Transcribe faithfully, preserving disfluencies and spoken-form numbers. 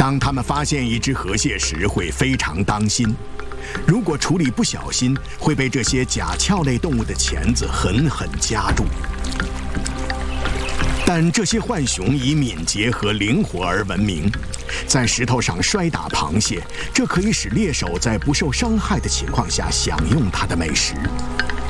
当他们发现一只河蟹时，会非常当心。如果处理不小心，会被这些甲壳类动物的钳子狠狠夹住。但这些浣熊以敏捷和灵活而闻名，在石头上摔打螃蟹，这可以使猎手在不受伤害的情况下享用它的美食。